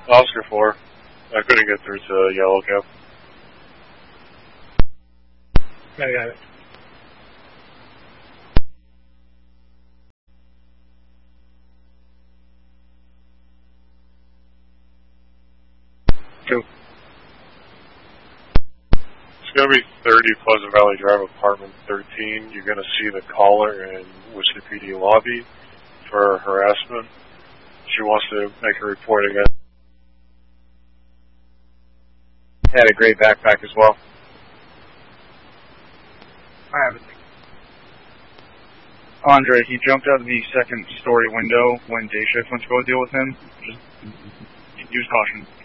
Oscar 4. I couldn't get through to Yellow Cab. I got it. Two. It's going to be 30 Pleasant Valley Drive, apartment 13. You're going to see the caller in Worcester PD lobby for harassment. She wants to make a report again. Had a gray backpack as well. I have it. Andre, he jumped out of the second story window when day shift went to go deal with him. Just use caution.